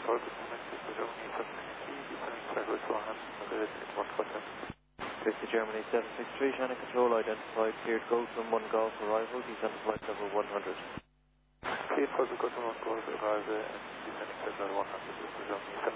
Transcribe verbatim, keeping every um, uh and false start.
four, good morning, this is Germany seven six three, descending Cyprus one hundred, Madrid at one hotel. This is Germany seven six three, Shannon Control identified, cleared Golf from one Golf arrival, descend to flight level one hundred. Cleared for the Golf from one Golf arrival and descending flight level one hundred, this is Germany seven